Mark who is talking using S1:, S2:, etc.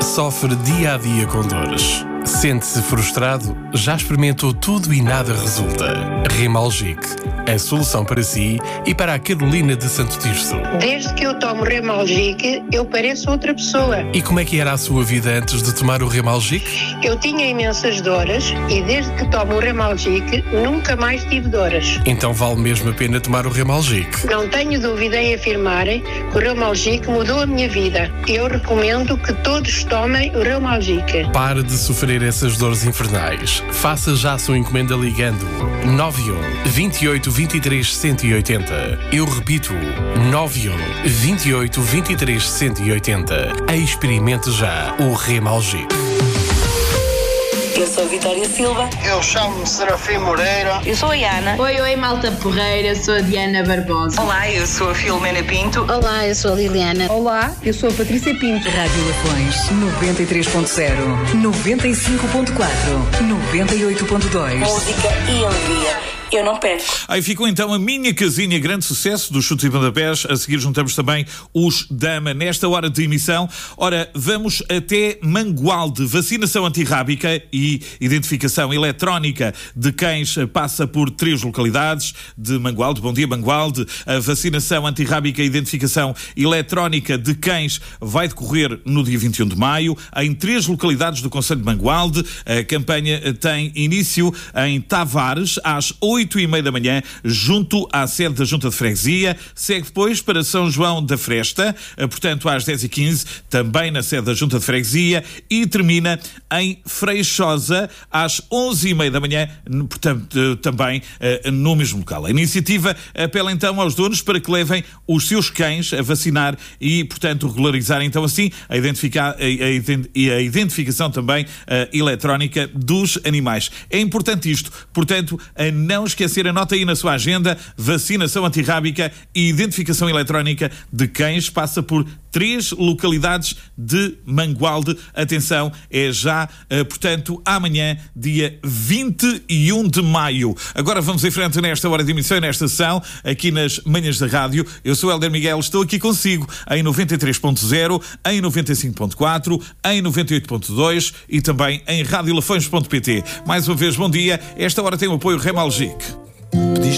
S1: sofre dia a dia com dores? Sente-se frustrado? Já experimentou tudo e nada resulta? Remalgic, a solução para si e para a Carolina de Santo Tirso.
S2: Desde que eu tomo Remalgic, eu pareço outra pessoa.
S1: E como é que era a sua vida antes de tomar o Remalgic?
S2: Eu tinha imensas dores e desde que tomo o Remalgic, nunca mais tive dores.
S1: Então vale mesmo a pena tomar o Remalgic?
S2: Não tenho dúvida em afirmar que o Remalgic mudou a minha vida. Eu recomendo que todos tomem o Remalgic.
S1: Pare de sofrer essas dores infernais. Faça já a sua encomenda ligando 91 28 23 180. Eu repito, 91 28 23 180. Experimente já o Remalgic.
S3: Eu sou a Vitória Silva.
S4: Eu chamo-me Serafim Moreira.
S3: Eu sou a Ana.
S5: Oi, malta porreira, sou a Diana Barbosa.
S3: Olá, eu sou a Filomena Pinto.
S6: Olá, eu sou a Liliana.
S5: Olá, eu sou a Patrícia Pinto.
S7: Rádio Lafões 93.0, 95.4, 98.2.
S3: Música e alegria. Eu não perco.
S8: Aí ficou então a Minha Casinha, grande sucesso dos Chutes e Pontapés. A seguir juntamos também os Dama nesta hora de emissão. Ora, vamos até Mangualde. Vacinação antirrábica e identificação eletrónica de cães passa por 3 localidades de Mangualde. Bom dia, Mangualde. A vacinação antirrábica e identificação eletrónica de cães vai decorrer no dia 21 de maio em 3 localidades do concelho de Mangualde. A campanha tem início em Tavares às 8h30 da manhã, junto à sede da Junta de Freguesia. Segue depois para São João da Fresta, portanto às 10h15, também na sede da Junta de Freguesia, e termina em Freixosa às 11h30 da manhã, portanto também no mesmo local. A iniciativa apela então aos donos para que levem os seus cães a vacinar e, portanto, regularizar então assim a identificação também eletrónica dos animais. É importante isto, portanto, a não esquecer, anota aí na sua agenda: vacinação antirrábica e identificação eletrónica de cães passa por 3 localidades de Mangualde. Atenção, é já, portanto, amanhã, dia 21 de maio. Agora vamos em frente nesta hora de emissão, nesta sessão, aqui nas Manhãs da Rádio. Eu sou Hélder Miguel, estou aqui consigo em 93.0, em 95.4, em 98.2 e também em radiolafões.pt. Mais uma vez, bom dia. Esta hora tem o apoio Remalgic.